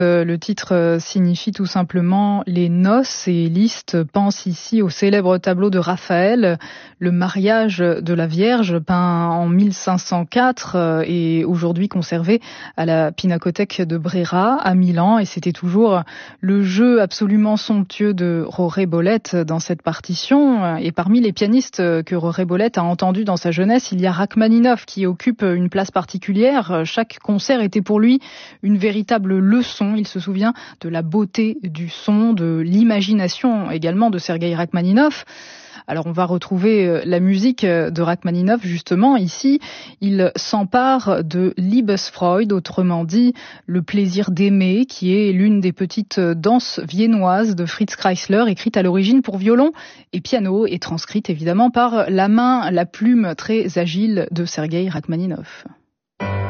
Le titre signifie tout simplement les noces et Liszt pense ici au célèbre tableau de Raphaël, le mariage de la Vierge, peint en 1504 et aujourd'hui conservé à la Pinacothèque de Brera à Milan. Et c'était toujours le jeu absolument somptueux de Roré Bolette dans cette partition. Et parmi les pianistes que Roré Bolette a entendus dans sa jeunesse, il y a Rachmaninov qui occupe une place particulière. Chaque concert était pour lui une véritable leçon. Il se souvient de la beauté du son, de l'imagination également de Sergueï Rachmaninov. Alors on va retrouver la musique de Rachmaninov justement ici. Il s'empare de Liebesfreude, autrement dit le plaisir d'aimer, qui est l'une des petites danses viennoises de Fritz Kreisler, écrite à l'origine pour violon et piano et transcrite évidemment par la main, la plume très agile de Sergueï Rachmaninov.